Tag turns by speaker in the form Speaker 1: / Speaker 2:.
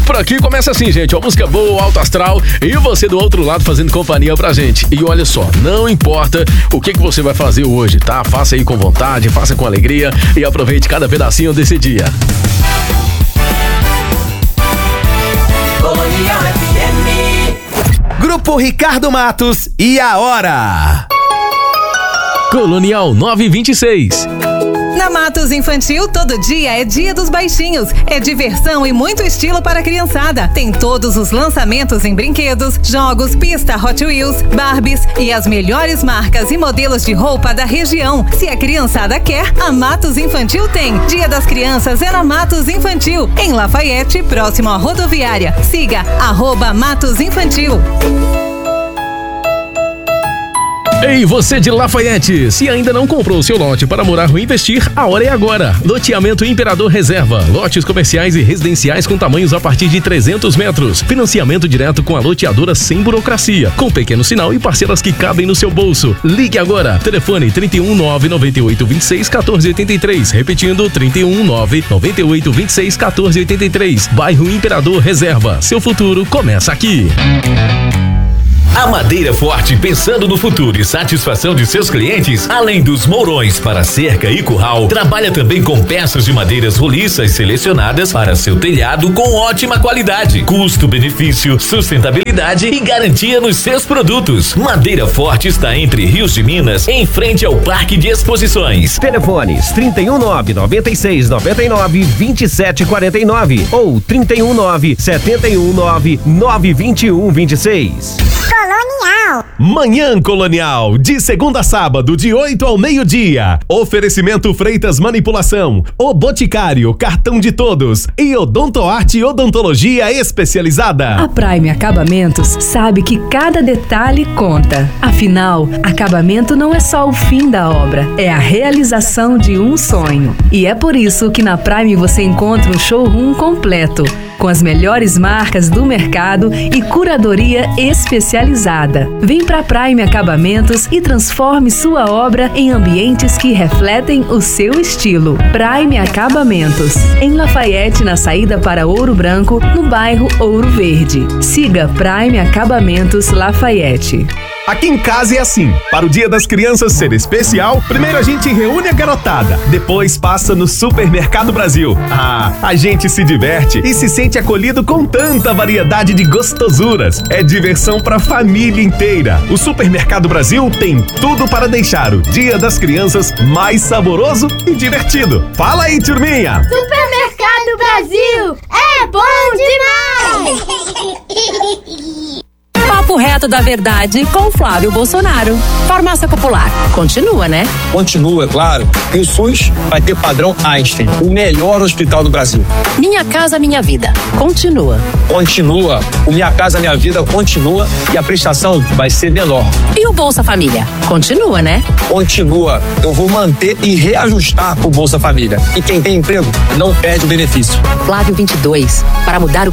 Speaker 1: por aqui começa assim, gente, ó, música boa, alto astral e você do outro lado fazendo companhia pra gente. E olha só, não importa o que você vai fazer hoje, tá? Faça aí com vontade, faça com alegria e aproveite cada pedacinho desse dia.
Speaker 2: Grupo Ricardo Matos e a hora.
Speaker 1: Colonial 926.
Speaker 3: Na Matos Infantil, todo dia é dia dos baixinhos. É diversão e muito estilo para a criançada. Tem todos os lançamentos em brinquedos, jogos, pista Hot Wheels, Barbies e as melhores marcas e modelos de roupa da região. Se a criançada quer, a Matos Infantil tem. Dia das Crianças é na Matos Infantil, em Lafayette, próximo à rodoviária. Siga @Matos Infantil.
Speaker 1: Ei, você de Lafayette, se ainda não comprou seu lote para morar ou investir, a hora é agora. Loteamento Imperador Reserva, lotes comerciais e residenciais com tamanhos a partir de 300 metros. Financiamento direto com a loteadora sem burocracia, com pequeno sinal e parcelas que cabem no seu bolso. Ligue agora, telefone 319-9826-1483, repetindo 319-9826-1483, bairro Imperador Reserva. Seu futuro começa aqui.
Speaker 4: A Madeira Forte, pensando no futuro e satisfação de seus clientes, além dos mourões para cerca e curral, trabalha também com peças de madeiras roliças selecionadas para seu telhado com ótima qualidade, custo-benefício, sustentabilidade e garantia nos seus produtos. Madeira Forte está entre Rios de Minas, em frente ao Parque de Exposições.
Speaker 2: Telefones 319-9699-2749 ou 319-719-92126.
Speaker 5: Colonial.
Speaker 2: Manhã Colonial, de segunda a sábado, de 8 ao meio-dia. Oferecimento Freitas Manipulação, O Boticário, Cartão de Todos e Odontoarte Odontologia Especializada.
Speaker 6: A Prime Acabamentos sabe que cada detalhe conta. Afinal, acabamento não é só o fim da obra, é a realização de um sonho. E é por isso que na Prime você encontra um showroom completo, com as melhores marcas do mercado e curadoria especializada. Vem pra Prime Acabamentos e transforme sua obra em ambientes que refletem o seu estilo. Prime Acabamentos, em Lafayette, na saída para Ouro Branco, no bairro Ouro Verde. Siga Prime Acabamentos Lafayette.
Speaker 2: Aqui em casa é assim, para o Dia das Crianças ser especial, primeiro a gente reúne a garotada, depois passa no Supermercado Brasil. A gente se diverte e se sente acolhido com tanta variedade de gostosuras. É diversão para a família inteira. O Supermercado Brasil tem tudo para deixar o Dia das Crianças mais saboroso e divertido. Fala aí, turminha!
Speaker 5: Supermercado Brasil é bom demais!
Speaker 7: Papo reto da verdade com Flávio Bolsonaro. Farmácia Popular. Continua, né?
Speaker 8: Continua, claro. E o SUS vai ter padrão Einstein, o melhor hospital do Brasil.
Speaker 7: Minha Casa Minha Vida. Continua.
Speaker 8: Continua. O Minha Casa Minha Vida continua e a prestação vai ser menor.
Speaker 7: E o Bolsa Família? Continua, né?
Speaker 8: Continua. Eu vou manter e reajustar o Bolsa Família. E quem tem emprego não perde o benefício.
Speaker 7: Flávio 22. Para mudar o